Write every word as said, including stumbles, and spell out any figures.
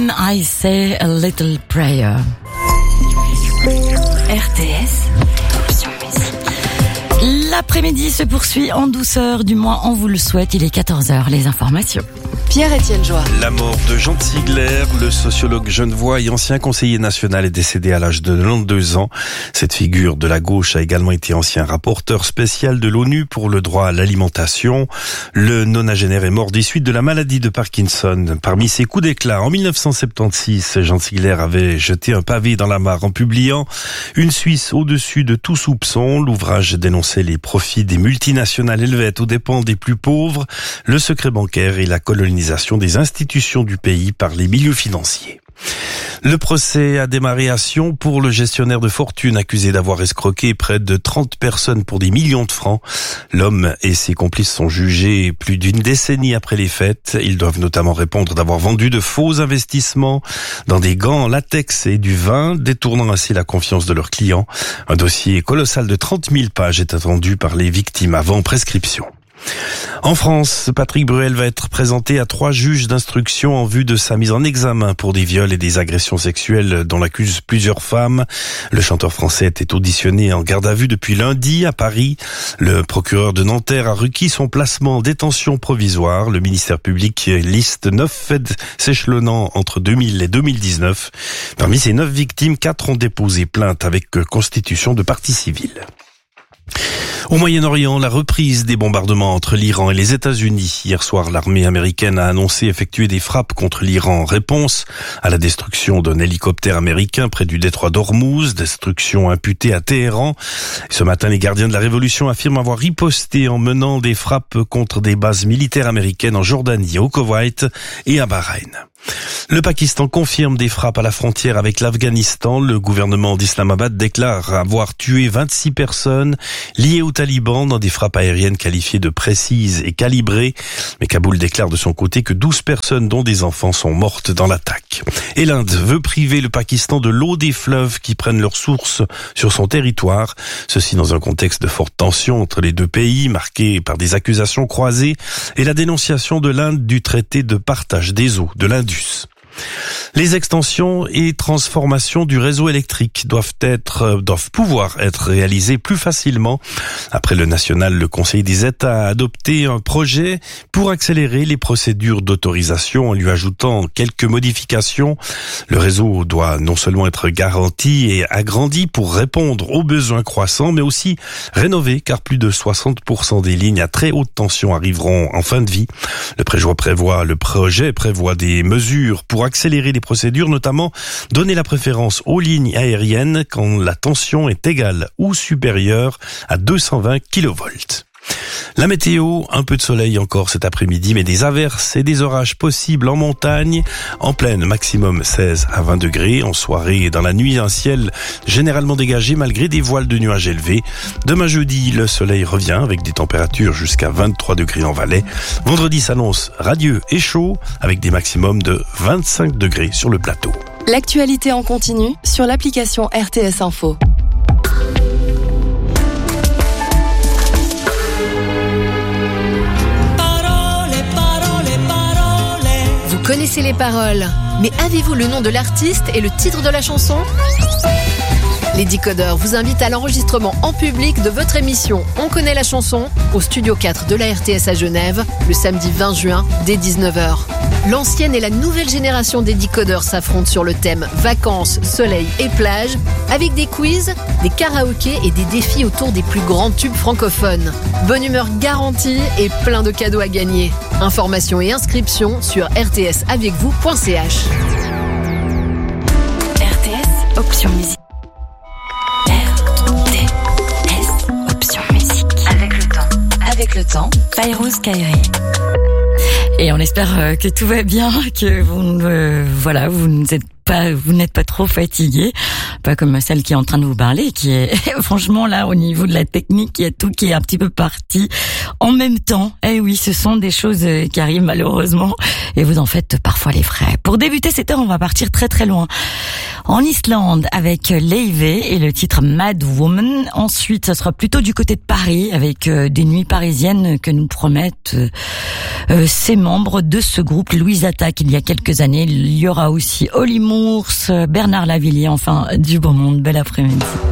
I say a little prayer. R T S, option musique. L'après-midi se poursuit en douceur, du moins on vous le souhaite. Il est quatorze heures, les informations. Pierre-Étienne Joie. La mort de Jean Ziegler, le sociologue genevois et ancien conseiller national, est décédé à l'âge de quatre-vingt-deux ans. Cette figure de la gauche a également été ancien rapporteur spécial de l'ONU pour le droit à l'alimentation. Le nonagénaire est mort des suites de la maladie de Parkinson. Parmi ses coups d'éclat, en mille neuf cent soixante-seize, Jean Ziegler avait jeté un pavé dans la mare en publiant « Une Suisse au-dessus de tout soupçon ». L'ouvrage dénonçait les profits des multinationales helvètes aux dépens des plus pauvres, le secret bancaire et la colonisation des institutions du pays par les milieux financiers. Le procès a démarré à Sion pour le gestionnaire de fortune accusé d'avoir escroqué près de trente personnes pour des millions de francs. L'homme et ses complices sont jugés plus d'une décennie après les faits. Ils doivent notamment répondre d'avoir vendu de faux investissements dans des gants en latex et du vin, détournant ainsi la confiance de leurs clients. Un dossier colossal de trente mille pages est attendu par les victimes avant prescription. En France, Patrick Bruel va être présenté à trois juges d'instruction en vue de sa mise en examen pour des viols et des agressions sexuelles dont l'accusent plusieurs femmes. Le chanteur français était auditionné en garde à vue depuis lundi à Paris. Le procureur de Nanterre a requis son placement en détention provisoire. Le ministère public liste neuf faits s'échelonnant entre deux mille et deux mille dix-neuf. Parmi ces neuf victimes, quatre ont déposé plainte avec constitution de partie civile. Au Moyen-Orient, la reprise des bombardements entre l'Iran et les États-Unis. Hier soir, l'armée américaine a annoncé effectuer des frappes contre l'Iran en réponse à la destruction d'un hélicoptère américain près du détroit d'Ormuz, destruction imputée à Téhéran. Ce matin, les gardiens de la révolution affirment avoir riposté en menant des frappes contre des bases militaires américaines en Jordanie, au Koweït et à Bahreïn. Le Pakistan confirme des frappes à la frontière avec l'Afghanistan. Le gouvernement d'Islamabad déclare avoir tué vingt-six personnes liées aux talibans dans des frappes aériennes qualifiées de précises et calibrées. Mais Kaboul déclare de son côté que douze personnes, dont des enfants, sont mortes dans l'attaque. Et l'Inde veut priver le Pakistan de l'eau des fleuves qui prennent leur source sur son territoire. Ceci dans un contexte de forte tension entre les deux pays, marqué par des accusations croisées et la dénonciation de l'Inde du traité de partage des eaux de l'Indus. Les extensions et transformations du réseau électrique doivent être, doivent pouvoir être réalisées plus facilement. Après le national, le Conseil des États a adopté un projet pour accélérer les procédures d'autorisation en lui ajoutant quelques modifications. Le réseau doit non seulement être garanti et agrandi pour répondre aux besoins croissants, mais aussi rénové, car plus de soixante pour cent des lignes à très haute tension arriveront en fin de vie. Le projet prévoit, le projet prévoit des mesures pour accélérer les procédures, notamment donner la préférence aux lignes aériennes quand la tension est égale ou supérieure à deux cent vingt kilovolts. La météo, un peu de soleil encore cet après-midi, mais des averses et des orages possibles en montagne. En plaine, maximum seize à vingt degrés. En soirée et dans la nuit, un ciel généralement dégagé malgré des voiles de nuages élevés. Demain jeudi, le soleil revient avec des températures jusqu'à vingt-trois degrés en Valais. Vendredi s'annonce radieux et chaud avec des maximums de vingt-cinq degrés sur le plateau. L'actualité en continu sur l'application R T S Info. Vous connaissez les paroles, mais avez-vous le nom de l'artiste et le titre de la chanson ? Les décodeurs vous invitent à l'enregistrement en public de votre émission On connaît la chanson au studio quatre de la R T S à Genève le samedi vingt juin dès dix-neuf heures. L'ancienne et la nouvelle génération des décodeurs s'affrontent sur le thème vacances, soleil et plage avec des quiz, des karaokés et des défis autour des plus grands tubes francophones. Bonne humeur garantie et plein de cadeaux à gagner. Informations et inscriptions sur r t s avec vous point c h. R T S, option musique. R T S, option musique. Avec le temps. Avec le temps. Kairos Kairi. Et on espère que tout va bien, que vous, euh, voilà, vous ne êtes pas pas, vous n'êtes pas trop fatigué, pas comme celle qui est en train de vous parler, qui est franchement là au niveau de la technique, il y a tout qui est un petit peu parti en même temps. Eh oui, ce sont des choses qui arrivent malheureusement et vous en faites parfois les frais. Pour débuter cette heure, on va partir très très loin. En Islande avec Leive et le titre Mad Woman. Ensuite, ça sera plutôt du côté de Paris avec euh, des nuits parisiennes que nous promettent euh, euh, ces membres de ce groupe Louise Attaque il y a quelques années. Il y aura aussi Holly Moore, Bernard Lavilliers, enfin du beau monde. Bel après-midi.